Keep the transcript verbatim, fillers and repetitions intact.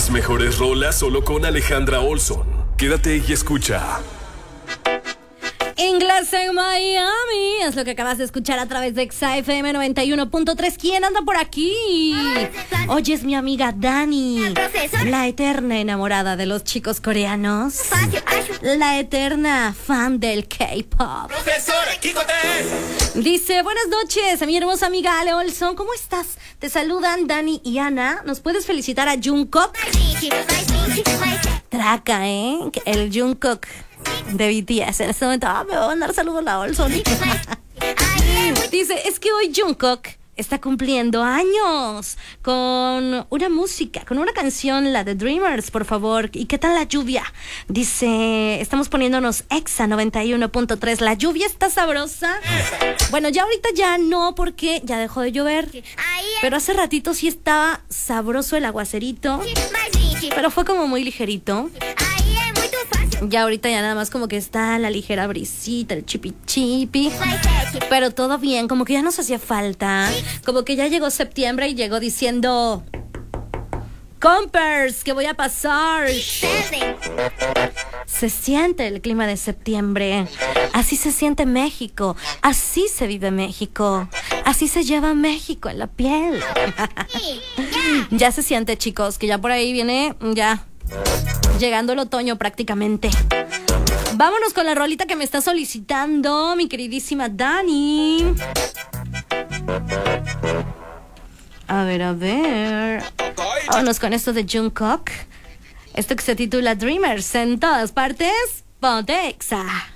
Las mejores rolas solo con Alejandra Olson. Quédate y escucha. Inglés en Miami es lo que acabas de escuchar a través de Exa F M noventa y uno punto tres. ¿Quién anda por aquí? Oye, es mi amiga Dani, la eterna enamorada de los chicos coreanos, la eterna fan del K-pop. Dice, buenas noches a mi hermosa amiga Ale Olson. ¿Cómo estás? Te saludan Dani y Ana. ¿Nos puedes felicitar a Jungkook? Traca, ¿eh? El Jungkook de B T S en este momento. Ah, me va a mandar saludos a la Olson. Dice, es que hoy Jungkook está cumpliendo años con una música, con una canción, la de Dreamers, por favor. ¿Y qué tal la lluvia? Dice, estamos poniéndonos Exa noventa y uno punto tres. ¿La lluvia está sabrosa? Bueno, ya ahorita ya no, porque ya dejó de llover. Pero hace ratito sí estaba sabroso el aguacerito, pero fue como muy ligerito. Ya ahorita ya nada más como que está la ligera brisita, el chipi chipi. Pero todo bien, como que ya nos hacía falta. Como que ya llegó septiembre y llegó diciendo: Compers, ¿qué voy a pasar? Se siente el clima de septiembre. Así se siente México. Así se vive México. Así se lleva México en la piel. Ya se siente, chicos, que ya por ahí viene, ya llegando el otoño prácticamente. Vámonos con la rolita que me está solicitando mi queridísima Dani. A ver, a ver. Vámonos con esto de Jungkook. Esto que se titula Dreamers, en todas partes. Ponte Exa.